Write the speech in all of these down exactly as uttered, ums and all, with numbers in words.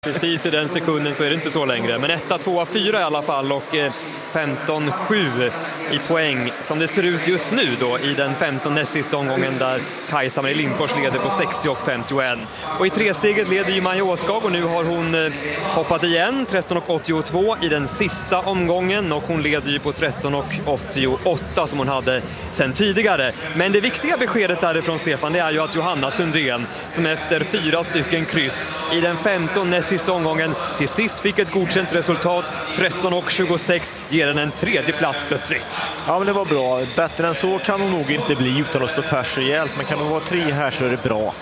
Precis i den sekunden så är det inte så längre. Men ett, två, fyra i alla fall och femton sju i poäng som det ser ut just nu då i den femtonde sista omgången där Kajsa Marie Lindfors leder på sextio och femtioett. Och i tresteget leder ju Maja Åskag och nu har hon hoppat igen tretton och åttiotvå i den sista omgången och hon leder ju på tretton och åttioåtta som hon hade sen tidigare. Men det viktiga beskedet därifrån, Stefan, det är ju att Johanna Sundén som efter fyra stycken kryss i den femtonde sista omgången till sist fick ett godkänt resultat, tretton och tjugosex, ger den en tredje plats plötsligt. Ja, men det var bra. Bättre än så kan hon nog inte bli utan att stå pers rejält, men kan hon vara tre här så är det bra.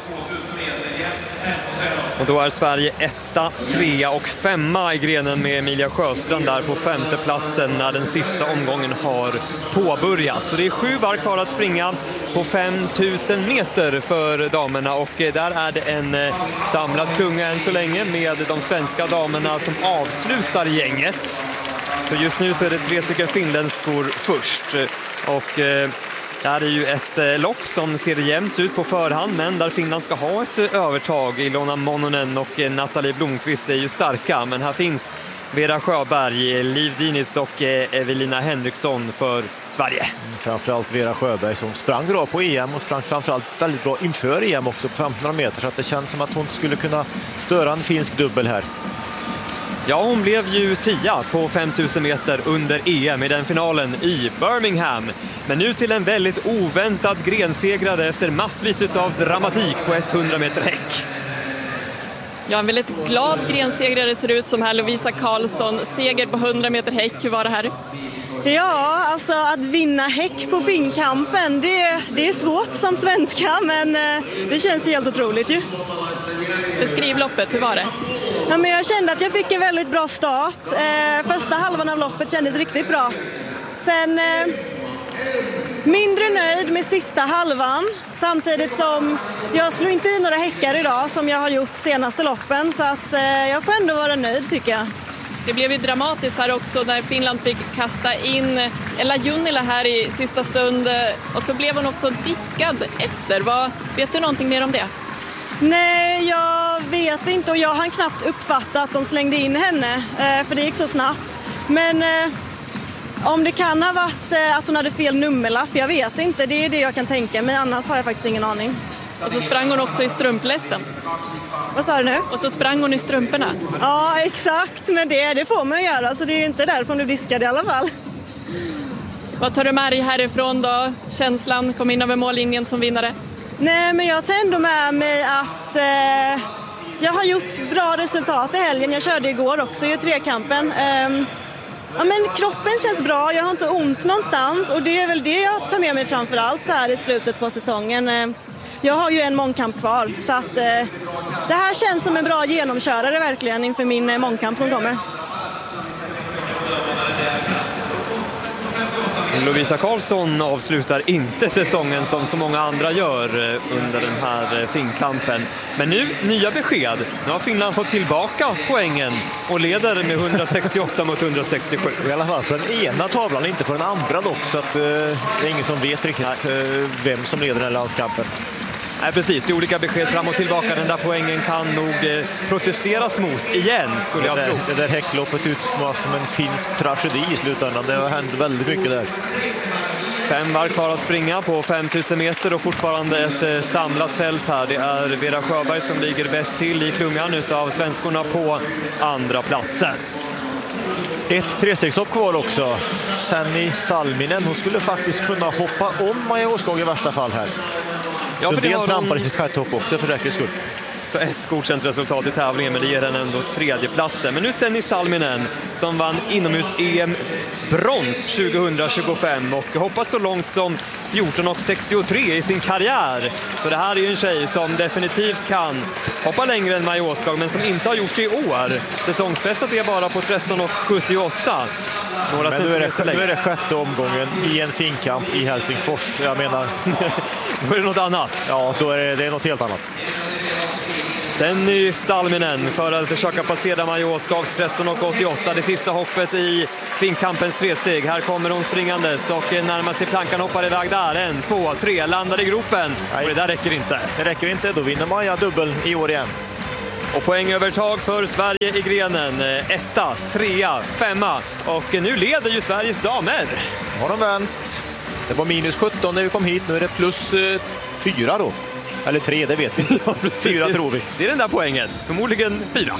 Och då är Sverige etta, trea och femma i grenen med Emilia Sjöstrand där på femte platsen när den sista omgången har påbörjat. Så det är sju varv kvar att springa på fem tusen meter för damerna och där är det en samlad klunga än så länge med de svenska damerna som avslutar gänget. Så just nu så är det tre stycken finländskor först och det här är ju ett lopp som ser jämnt ut på förhand, men där Finland ska ha ett övertag. Ilona Mononen och Nathalie Blomqvist är ju starka, men här finns Vera Sjöberg, Liv Dinis och Evelina Henriksson för Sverige. Framförallt Vera Sjöberg som sprang bra på E M och sprang framförallt väldigt bra inför E M också på femtonhundra meter, så att det känns som att hon skulle kunna störa en finsk dubbel här. Ja, hon blev ju tia på fem tusen meter under E M i den finalen i Birmingham. Men nu till en väldigt oväntad grensegrare efter massvis av dramatik på hundra meter häck. Ja, en väldigt glad grensegrare ser ut som här, Lovisa Karlsson. Seger på hundra meter häck, hur var det här? Ja, alltså att vinna häck på Finnkampen, det, det är svårt som svenska, men det känns helt otroligt ju. Beskriv loppet, hur var det? Ja, men jag kände att jag fick en väldigt bra start. Eh, första halvan av loppet kändes riktigt bra. Sen eh, mindre nöjd med sista halvan. Samtidigt som jag slog inte i några häckar idag som jag har gjort senaste loppen. Så att eh, jag får ändå vara nöjd tycker jag. Det blev ju dramatiskt här också när Finland fick kasta in Ella Junnila här i sista stund. Och så blev hon också diskad efter. Vad, vet du någonting mer om det? Nej, jag vet inte och jag har knappt uppfattat att de slängde in henne eh, för det gick så snabbt. Men eh, om det kan ha varit eh, att hon hade fel nummerlapp, jag vet inte. Det är det jag kan tänka mig, annars har jag faktiskt ingen aning. Och så sprang hon också i strumplästen. Vad sa du nu? Och så sprang hon i strumporna. Ja, exakt. Men det, det får man göra, så det är ju inte därför hon blev diskad i alla fall. Vad tar du med dig härifrån då? Känslan kom in över mållinjen som vinnare. Nej, men jag tar ändå med mig att eh, jag har gjort bra resultat i helgen. Jag körde igår också i trekampen. Eh, ja, men kroppen känns bra, jag har inte ont någonstans och det är väl det jag tar med mig framförallt så här i slutet på säsongen. Eh, jag har ju en mångkamp kvar så att eh, det här känns som en bra genomkörare verkligen inför min eh, mångkamp som kommer. Lovisa Karlsson avslutar inte säsongen som så många andra gör under den här Finnkampen. Men nu nya besked. Nu har Finland fått tillbaka poängen och leder med hundrasextioåtta mot hundrasextiosju. I alla fall på den ena tavlan, inte på den andra dock, så att, eh, det är ingen som vet riktigt eh, vem som leder den här landskampen. Nej, precis. Det är olika besked fram och tillbaka. Den där poängen kan nog eh, protesteras mot igen, skulle jag det där, tro. Det där häckloppet utsmås som en finsk tragedi i slutändan. Det har hänt väldigt mycket där. Fem varv kvar att springa på fem tusen meter och fortfarande ett eh, samlat fält här. Det är Vera Sjöberg som ligger bäst till i klungan utav svenskorna på andra platsen. Ett trestegshopp kvar också. Sanni Salminen, hon skulle faktiskt kunna hoppa om Maja Åskog i värsta fall här. Ja, så det trampar i sitt sjätte hopp också för säkerhets skull. Så ett godkänt resultat i tävlingen, men det ger henne ändå tredjeplatsen. Men nu Sanni Salminen som vann inomhus-E M brons tjugohundratjugofem och hoppat så långt som fjorton och sextiotre i sin karriär. Så det här är ju en tjej som definitivt kan hoppa längre än Maja Åskog, men som inte har gjort det i år. Säsongsbästet är bara på tretton och sjuttioåtta. Några men nu är, det, nu är det sjätte omgången i en finkamp i Helsingfors. Jag menar, då är det något annat. Ja, då är det, det är något helt annat. Sanni Salminen för att försöka passera Maja Åskogs tretton och åttioåtta. Det sista hoppet i Finnkampens tresteg. Här kommer hon springandes och närmar sig plankan, hoppar iväg där. En, två, tre, landar i gropen. Nej. Och det där räcker inte. Det räcker inte, då vinner Maja dubbel i år igen. Och poängövertag för Sverige i grenen. Etta, trea, femma. Och nu leder ju Sveriges damer. Har de vänt. Det var minus sjutton när vi kom hit. Nu är det plus eh, fyra då. Eller tre, det vet vi. Ja, fyra tror vi. Det är den där poängen. Förmodligen fyra.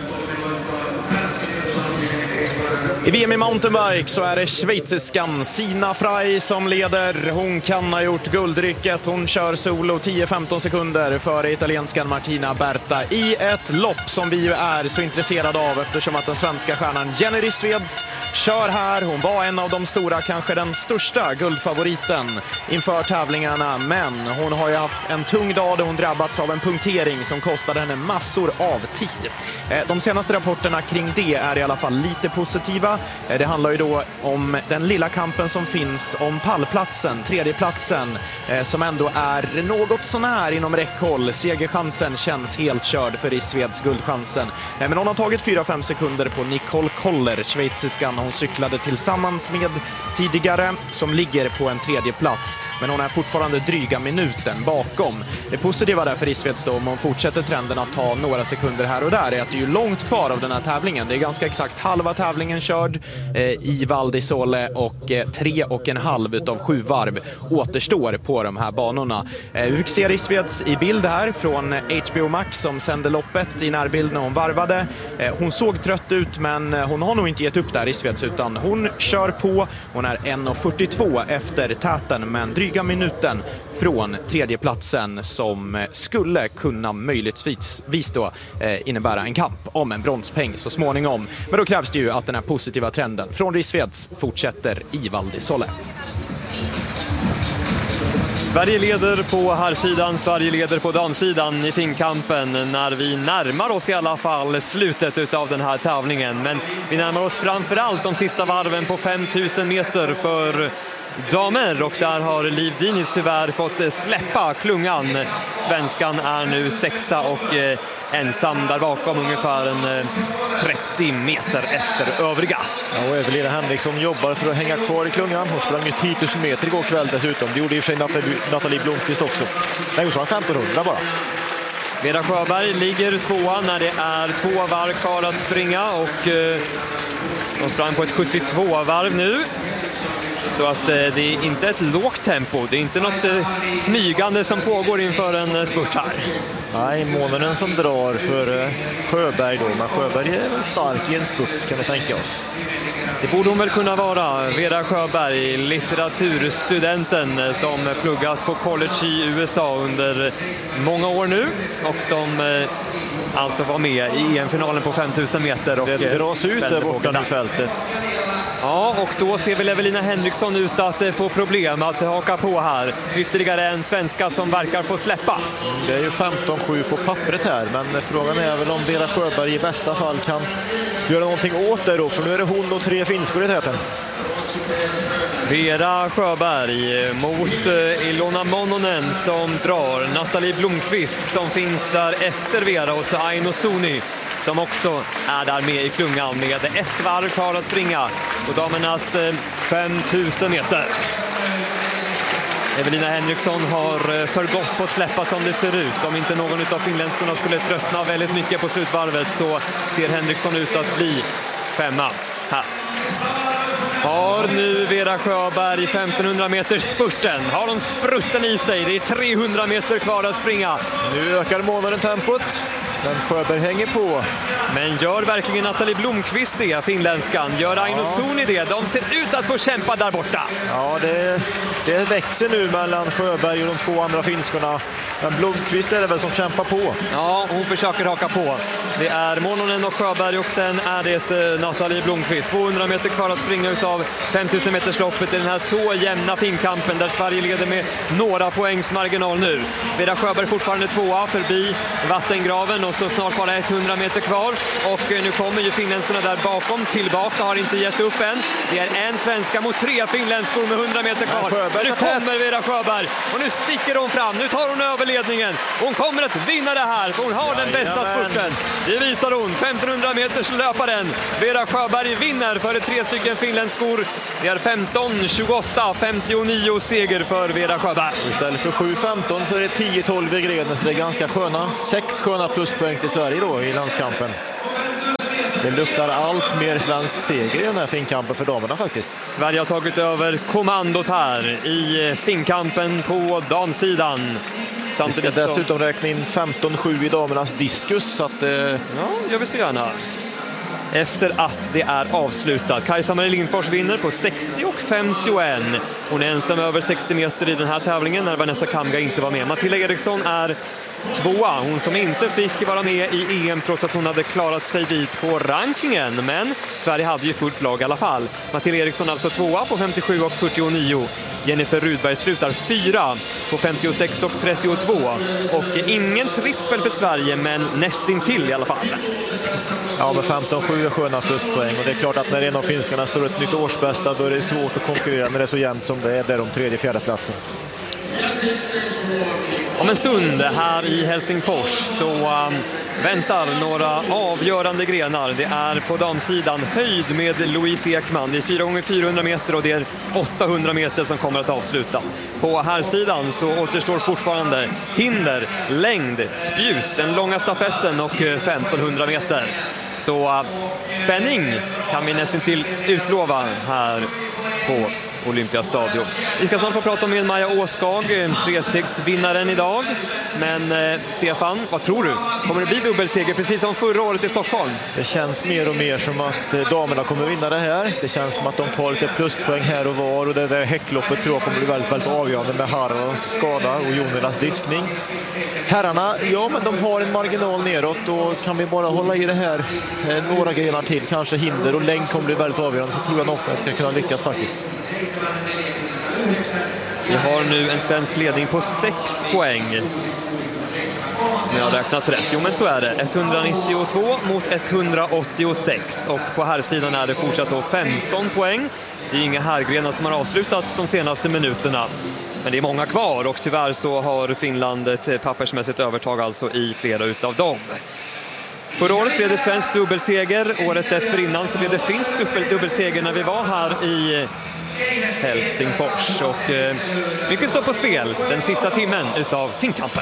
I V M i mountainbike så är det schweiziskan Sina Frey som leder. Hon kan ha gjort guldrycket. Hon kör solo tio femton sekunder före italienskan Martina Berta i ett lopp som vi ju är så intresserade av eftersom att den svenska stjärnan Jenny Rissveds kör här. Hon var en av de stora, kanske den största guldfavoriten inför tävlingarna, men hon har ju haft en tung dag där hon drabbats av en punktering som kostade henne massor av tid. De senaste rapporterna kring det är i alla fall lite positiva. Det handlar ju då om den lilla kampen som finns om pallplatsen, tredjeplatsen, som ändå är något sånär inom räckhåll. Segerchansen känns helt körd för Rissveds, guldchansen. Men hon har tagit fyra fem sekunder på Nicole Koller, schweiziskan hon cyklade tillsammans med tidigare, som ligger på en tredje plats. Men hon är fortfarande dryga minuten bakom. Det positiva där för Rissveds då, om hon fortsätter trenden att ta några sekunder här och där, är att det är ju långt kvar av den här tävlingen. Det är ganska exakt halva tävlingen körd eh, i Val di Sole och eh, tre och en halv utav sju varv återstår på de här banorna. Eh, vi fick se Rissveds i bild här från H B O Max som sände loppet i närbild när hon varvade. Eh, hon såg trött ut, men hon har nog inte gett upp där, Rissveds, utan hon kör på. Hon är en fyrtiotvå efter täten, men dryga minuten från tredjeplatsen som skulle kunna möjligtvis då eh, innebära en kamp om en bronspeng så småningom. Men då krävs det ju att den här positiva trenden från Rissveds fortsätter i Val di Sole. Sverige leder på herrsidan, Sverige leder på damsidan i finkampen när vi närmar oss i alla fall slutet av den här tävlingen. Men vi närmar oss framförallt de sista varven på fem tusen meter för damer, och där har Liv Diniz tyvärr fått släppa klungan. Svenskan är nu sexa och eh, ensam där bakom, ungefär en eh, trettio meter efter övriga. Ja, och Evelina Henriksson jobbar för att hänga kvar i klungan. Hon sprang ju tio tusen meter igår kväll dessutom. Det gjorde i och för sig Nathalie, Nathalie Blomqvist också. Nej, hon sa femtonhundra bara. Vera Sjöberg ligger tvåa när det är två varv kvar att springa, och eh, de sprang på ett sjuttiotvå varv nu. Så att eh, det är inte ett lågt tempo, det är inte något eh, smygande som pågår inför en eh, spurt här. Nej, månaden som drar för eh, Sjöberg då, men Sjöberg är väl stark i en spurt, kan vi tänka oss. Det borde hon väl kunna vara. Vera Sjöberg, litteraturstudenten som pluggat på college i U S A under många år nu, och som eh, alltså var med i E M-finalen på fem tusen meter. Och det dras ut där borta i fältet. Ja, och då ser väl Evelina Henriksson ut att få problem att haka på här. Ytterligare en svenska som verkar få släppa. Det är ju femton sju på pappret här, men frågan är väl om Vera Sjöberg i bästa fall kan göra någonting åt det då, för nu är det hon och tre finskor i täten. Vera Sjöberg mot Ilona Mononen som drar. Nathalie Blomqvist som finns där efter Vera, och så Aino Suni som också är där med i klungan med ett varv kvar att springa på damernas fem tusen meter. Evelina Henriksson har för gott fått släppa som det ser ut. Om inte någon av finländskorna skulle tröttna väldigt mycket på slutvarvet, så ser Henriksson ut att bli femma här. Har nu Vera Sjöberg femtonhundra meters spurten. Har hon sprutten i sig? Det är trehundra meter kvar att springa. Nu ökar månaden tempot. Men Sjöberg hänger på. Men gör verkligen Nathalie Blomqvist det, finländskan? Gör Aino Suni det? De ser ut att få kämpa där borta. Ja, det, det växer nu mellan Sjöberg och de två andra finskorna. Men Blomqvist är det väl som kämpar på. Ja, hon försöker haka på. Det är Mononen och Sjöberg, och sen är det Nathalie Blomqvist. tvåhundra meter kvar att springa utav fem tusen meters loppet i den här så jämna finkampen där Sverige leder med några poängs marginal nu. Vera Sjöberg fortfarande tvåa förbi vattengraven, och så snart bara hundra meter kvar. Och nu kommer ju finländskorna där bakom tillbaka, har inte gett upp än. Det är en svenska mot tre finländskor med hundra meter kvar. Men nu kommer Vera Sjöberg, och nu sticker hon fram. Nu tar hon över ledningen. Hon kommer att vinna det här, för hon har den bästa spurten. Det visar hon. femtonhundra meters löparen. Vera Sjöberg vinner för tre stycken finländskor. Det är femton tjugoåtta femtionio seger för Vera Sjöberg. Istället för sju femton så är det tio tolv i grenen, så det är ganska sköna. Sex sköna plus pluspoäng till Sverige då i landskampen. Det luktar allt mer svensk seger i den här finkampen för damerna faktiskt. Sverige har tagit över kommandot här i finkampen på damsidan. Vi ska dessutom så... räkna in femton sju i damernas diskus. Så att, eh... Ja, gör vi så gärna. Efter att det är avslutat. Kajsa-Marie Lindfors vinner på sextio och femtioen. Hon är ensam över sextio meter i den här tävlingen när Vanessa Kamga inte var med. Matilda Eriksson är tvåa, hon som inte fick vara med i E M trots att hon hade klarat sig dit på rankingen. Men Sverige hade ju fullt lag i alla fall. Matilda Eriksson alltså tvåa på femtiosju och fyrtionio. Jennifer Rudberg slutar fyra på femtiosex och trettiotvå. Och ingen trippel för Sverige, men nästintill i alla fall. Ja, med femton sju är sköna pluspoäng. Och det är klart att när en av finskarna står ett nytt årsbästa, då är det svårt att konkurrera när det är så jämnt som det är där om tredje fjärde platsen. Om en stund här i Helsingfors så um, väntar några avgörande grenar. Det är på damsidan höjd med Louise Ekman. Det är fyra gånger fyrahundra meter och det är åttahundra meter som kommer att avsluta. På här sidan så återstår fortfarande hinder, längd, spjut, den långa stafetten och femtonhundra meter. Så uh, spänning kan vi nästan till utlova här på Olympiastadion. Vi ska snart få prata med Maja Åskag, trestegsvinnaren idag. Men eh, Stefan, vad tror du? Kommer det bli dubbelseger precis som förra året i Stockholm? Det känns mer och mer som att eh, damerna kommer vinna det här. Det känns som att de tar lite pluspoäng här och var. Och det där häckloppet tror jag kommer bli väldigt, väldigt avgörande med Haralds skada och Jonilas diskning. Herrarna, ja men de har en marginal neråt och kan vi bara hålla i det här eh, några grenar till, kanske hinder och längd kommer bli väldigt avgörande, så tror jag nog att det ska kunna lyckas faktiskt. Vi har nu en svensk ledning på sex poäng. Jag har räknat rätt. Jo, men så är det. etthundranittiotvå mot etthundraåttiosex. Och på här sidan är det fortsatt då femton poäng. Det är inga härgrenar som har avslutats de senaste minuterna. Men det är många kvar och tyvärr så har Finland ett pappersmässigt övertag alltså i flera utav dem. Förra året blev det svensk dubbelseger. Året dessförinnan så blev det finsk dubbelseger när vi var här i Helsingfors. Och eh, mycket står på spel den sista timmen utav finkampen.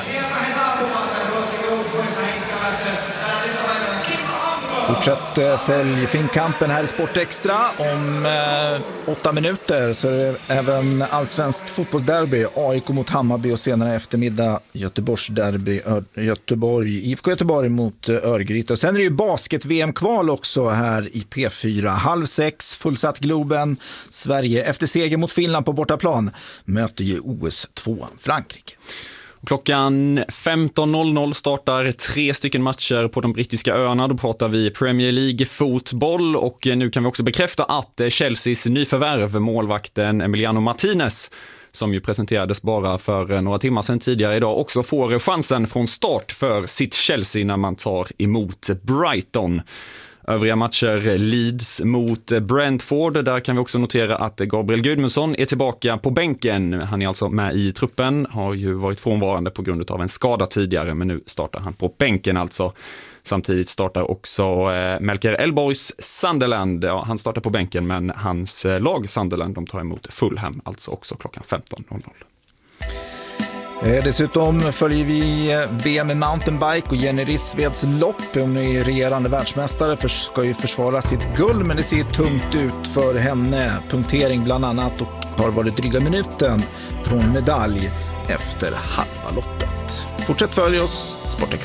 Fortsätt följ finkampen här i Sport Extra. Om eh, åtta minuter så är det även allsvenskt fotbollsderby. A I K mot Hammarby och senare eftermiddag Göteborgsderby. Göteborg, I F K Göteborg mot Örgryte. Och sen är det ju basket-V M-kval också här i P fyra. Halv sex, fullsatt Globen. Sverige efter seger mot Finland på bortaplan möter ju O S två Frankrike. Klockan femton noll noll startar tre stycken matcher på de brittiska öarna. Då pratar vi Premier League-fotboll och nu kan vi också bekräfta att Chelseas nyförvärv, målvakten Emiliano Martinez, som ju presenterades bara för några timmar sedan tidigare idag, också får chansen från start för sitt Chelsea när man tar emot Brighton. Övriga matcher, Leeds mot Brentford. Där kan vi också notera att Gabriel Gudmundsson är tillbaka på bänken. Han är alltså med i truppen, har ju varit frånvarande på grund av en skada tidigare, men nu startar han på bänken alltså. Samtidigt startar också eh, Melker Elborgs Sunderland. Ja, han startar på bänken, men hans eh, lag Sunderland, de tar emot Fulham alltså också klockan femton noll noll. Dessutom följer vi V M i mountainbike och Jenny Rissveds lopp. Hon är regerande världsmästare, för ska ju försvara sitt guld, men det ser tungt ut för henne. Punktering bland annat och har varit dryga minuten från medalj efter halva loppet. Fortsätt följa oss, Sportex.